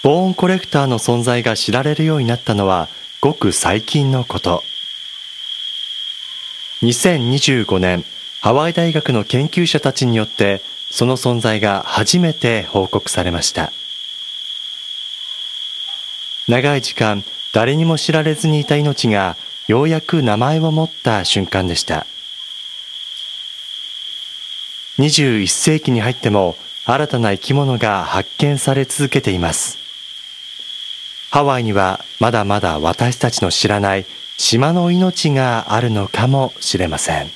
ボーンコレクターの存在が知られるようになったのはごく最近のこと。2025年、ハワイ大学の研究者たちによってその存在が初めて報告されました。長い時間、誰にも知られずにいた命がようやく名前を持った瞬間でした。21世紀に入っても新たな生き物が発見され続けています。ハワイにはまだまだ私たちの知らない島の命があるのかもしれません。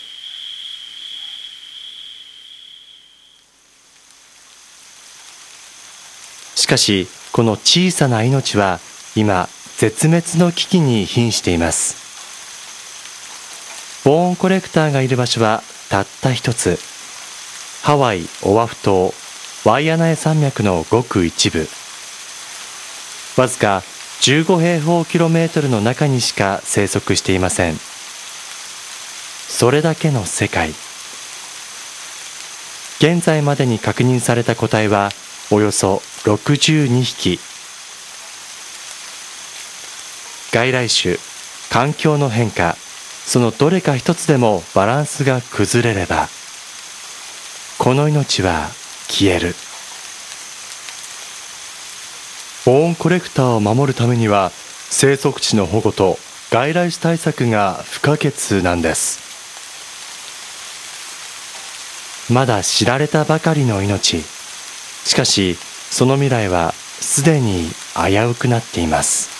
しかし、この小さな命は今、絶滅の危機に瀕しています。ボーンコレクターがいる場所はたった一つ。ハワイ・オアフ島、ワイアナエ山脈のごく一部。わずか15平方キロメートルの中にしか生息していません。それだけの世界。現在までに確認された個体はおよそ62匹。外来種、環境の変化、そのどれか一つでもバランスが崩れれば、この命は消える。ボーンコレクターを守るためには、生息地の保護と外来種対策が不可欠なんです。まだ知られたばかりの命。しかし、その未来はすでに危うくなっています。